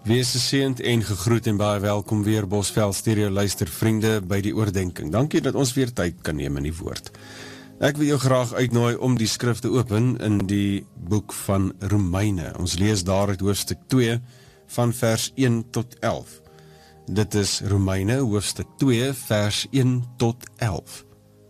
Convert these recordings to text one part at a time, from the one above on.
Wees geseënd en gegroet en baie welkom weer Bosveld Stereo luistervriende by die oordenking. Dankie dat ons weer tyd kan neem in die woord. Ek wil jou graag uitnooi om die skrif te open in die boek van Romeine. Ons lees daar uit hoofstuk 2 van vers 1 tot 11. Dit is Romeine hoofstuk 2 vers 1 tot 11.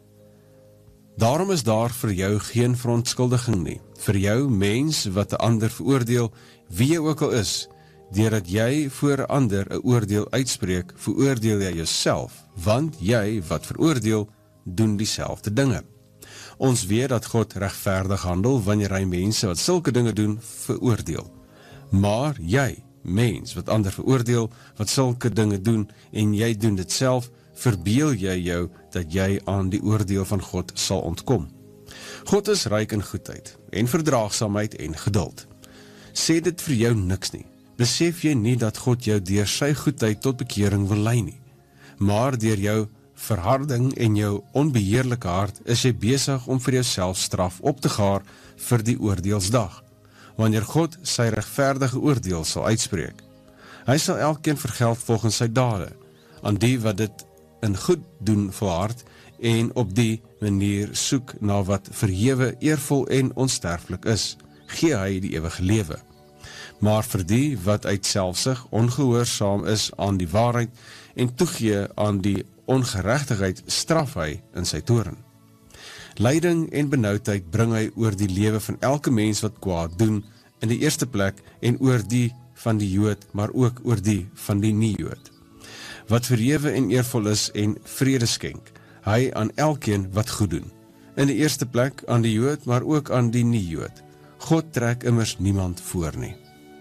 Daarom is daar vir jou geen verontskuldiging nie. Vir jou mens wat 'n ander veroordeel, wie jy ook al is, deurdat jy voor 'n ander 'n oordeel uitspreek, veroordeel jy jouself, want jy wat veroordeel, doen dieselfde dinge. Ons weet dat God regverdig handel wanneer hy mense wat sulke dinge doen, veroordeel. Maar jy, mens wat ander veroordeel, wat sulke dinge doen, en jy doen dit self, verbeel jy jou dat jy aan die oordeel van God sal ontkom. God is ryk in goedheid, en verdraagsaamheid en geduld. Sê dit vir jou niks nie. Besef jy nie dat God jou deur sy goedheid tot bekering wil lei nie, maar deur jou verharding en jou onbeheerlike hart is jy besig om vir jouself straf op te gaar vir die oordeelsdag, wanneer God sy regverdige oordeel sal uitspreek. Hy sal elkeen vergeld volgens sy dade, aan die wat dit in goed doen volhard en op die manier soek na wat verhewe, eervol en onsterflik is, gee hy die ewige lewe. Maar vir die wat uit selfsug ongehoorsaam is aan die waarheid en toegee aan die ongeregtigheid, straf hy in sy toorn. Lyding en benoudheid bring hy oor die lewe van elke mens wat kwaad doen in die eerste plek en oor die van die Jood, maar ook oor die van die nie-Jood. Wat verhewe en eervol is en vrede skenk, hy aan elkeen wat goed doen. In die eerste plek aan die Jood, maar ook aan die nie-Jood. God trek immers niemand voor nie.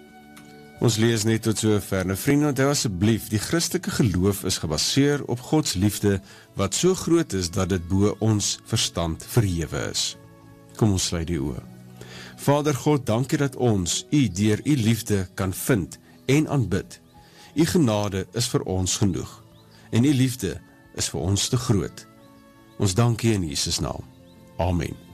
Ons lees net tot so ver. Vriende, onthou asseblief, die Christelike geloof is gebaseer op Gods liefde, wat so groot is dat dit bo ons verstand verhewe is. Kom ons sluit die oë. Vader God, dankie dat ons U deur U liefde kan vind en aanbid. U genade is vir ons genoeg, en U liefde is vir ons te groot. Ons dankie in Jesus naam. Amen.